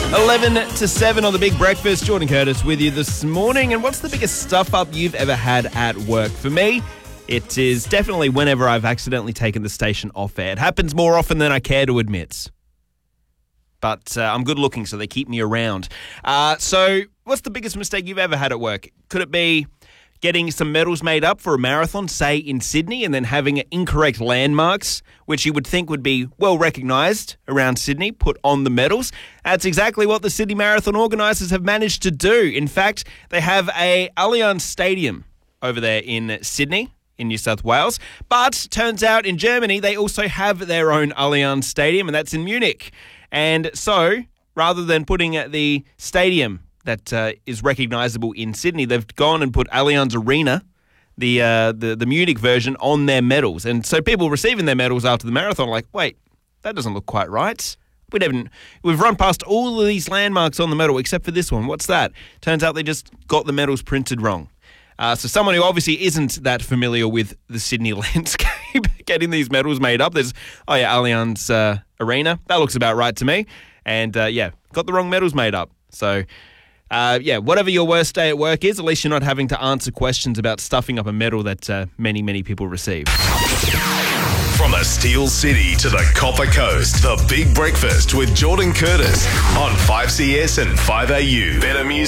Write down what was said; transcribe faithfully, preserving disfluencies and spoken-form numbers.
eleven to seven on The Big Breakfast. Jordan Curtis with you this morning. And what's the biggest stuff up you've ever had at work? For me, it is definitely whenever I've accidentally taken the station off air. It happens more often than I care to admit. But uh, I'm good looking, so they keep me around. Uh, so what's the biggest mistake you've ever had at work? Could it be getting some medals made up for a marathon, say in Sydney, and then having incorrect landmarks, which you would think would be well recognised around Sydney, put on the medals? That's exactly what the Sydney Marathon organisers have managed to do. In fact, they have a Allianz Stadium over there in Sydney, in New South Wales. But turns out in Germany, they also have their own Allianz Stadium, and that's in Munich. And so, rather than putting the stadium that uh, is recognisable in Sydney, they've gone and put Allianz Arena, the, uh, the the Munich version, on their medals. And so people receiving their medals after the marathon are like, wait, that doesn't look quite right. We haven't, we've run past all of these landmarks on the medal except for this one. What's that? Turns out they just got the medals printed wrong. Uh, so someone who obviously isn't that familiar with the Sydney landscape getting these medals made up. There's, oh yeah, Allianz uh, Arena. That looks about right to me. And uh, yeah, got the wrong medals made up. So uh, yeah, whatever your worst day at work is, at least you're not having to answer questions about stuffing up a medal that uh, many, many people receive. From the Steel City to the Copper Coast, The Big Breakfast with Jordan Curtis on five C S and five A U. Better music.